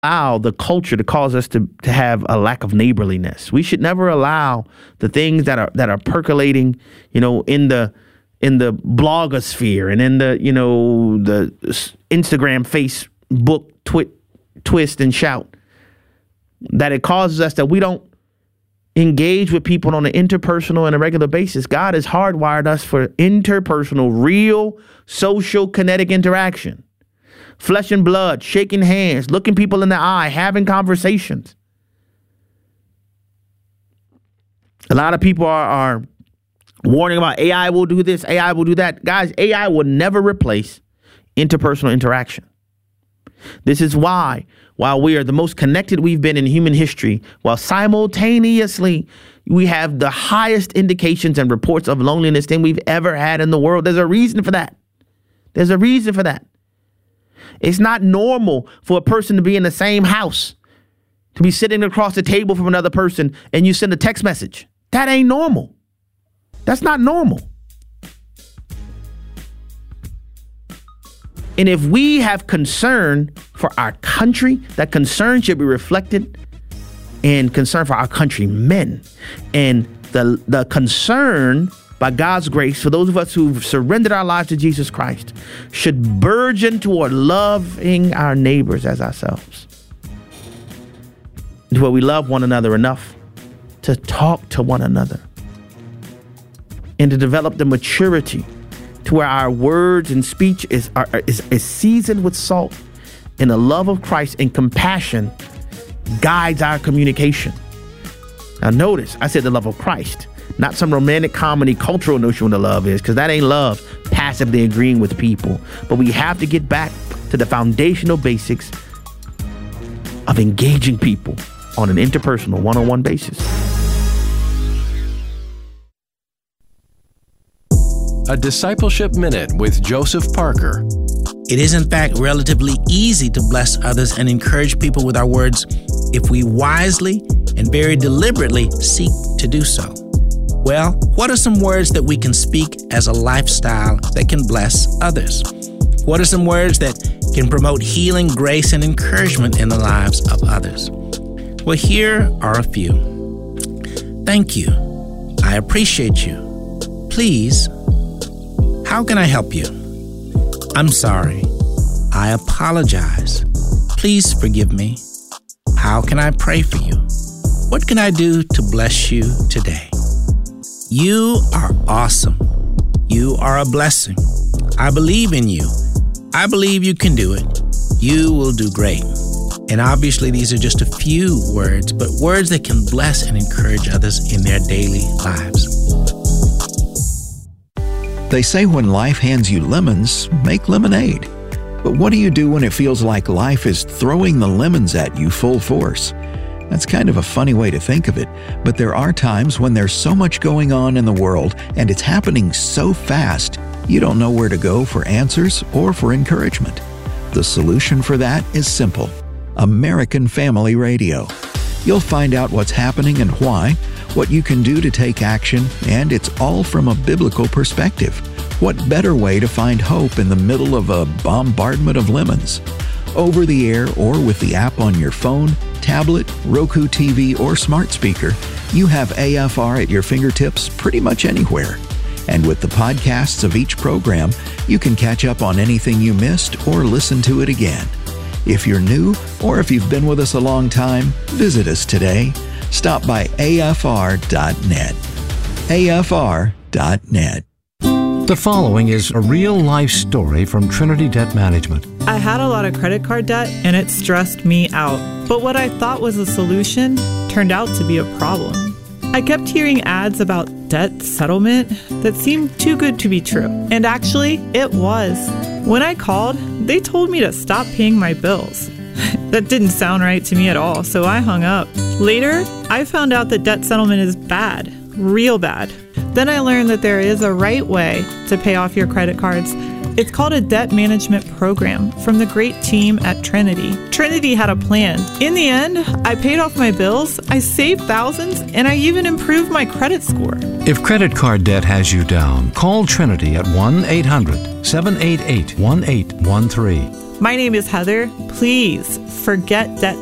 allow the culture to cause us to have a lack of neighborliness. We should never allow the things that are percolating, in the blogosphere and in the Instagram, Facebook, twist and shout, that it causes us that we don't engage with people on an interpersonal and a regular basis. God has hardwired us for interpersonal, real, social, kinetic interaction. Flesh and blood, shaking hands, looking people in the eye, having conversations. A lot of people are warning about AI will do this, AI will do that. Guys, AI will never replace interpersonal interaction. This is why, while we are the most connected we've been in human history, while simultaneously we have the highest indications and reports of loneliness than we've ever had in the world. There's a reason for that. There's a reason for that. It's not normal for a person to be in the same house, to be sitting across the table from another person, and you send a text message. That ain't normal. That's not normal. And if we have concern for our country, that concern should be reflected in concern for our countrymen. And the concern, by God's grace, for those of us who've surrendered our lives to Jesus Christ, should burgeon toward loving our neighbors as ourselves, to where we love one another enough to talk to one another and to develop the maturity to where our words and speech is seasoned with salt, and the love of Christ and compassion guides our communication. Now notice, I said the love of Christ, not some romantic comedy cultural notion what the love is, because that ain't love, passively agreeing with people. But we have to get back to the foundational basics of engaging people on an interpersonal, one-on-one basis. A Discipleship Minute with Joseph Parker. It is, in fact, relatively easy to bless others and encourage people with our words if we wisely and very deliberately seek to do so. Well, what are some words that we can speak as a lifestyle that can bless others? What are some words that can promote healing, grace, and encouragement in the lives of others? Well, here are a few. Thank you. I appreciate you. Please. How can I help you? I'm sorry. I apologize. Please forgive me. How can I pray for you? What can I do to bless you today? You are awesome. You are a blessing. I believe in you. I believe you can do it. You will do great. And obviously, these are just a few words, but words that can bless and encourage others in their daily lives. They say when life hands you lemons, make lemonade. But what do you do when it feels like life is throwing the lemons at you full force? That's kind of a funny way to think of it, but there are times when there's so much going on in the world and it's happening so fast, you don't know where to go for answers or for encouragement. The solution for that is simple: American Family Radio. You'll find out what's happening and why, what you can do to take action, and it's all from a biblical perspective. What better way to find hope in the middle of a bombardment of lemons? Over the air or with the app on your phone, tablet, Roku TV, or smart speaker, you have AFR at your fingertips pretty much anywhere. And with the podcasts of each program, you can catch up on anything you missed or listen to it again. If you're new or if you've been with us a long time, visit us today. Stop by afr.net. afr.net. The following is a real-life story from Trinity Debt Management. I had a lot of credit card debt, and it stressed me out. But what I thought was a solution turned out to be a problem. I kept hearing ads about debt settlement that seemed too good to be true. And actually, it was. When I called, they told me to stop paying my bills. That didn't sound right to me at all, so I hung up. Later, I found out that debt settlement is bad, real bad. Then I learned that there is a right way to pay off your credit cards. It's called a debt management program from the great team at Trinity. Trinity had a plan. In the end, I paid off my bills, I saved thousands, and I even improved my credit score. If credit card debt has you down, call Trinity at 1-800-788-1813. My name is Heather. Please forget debt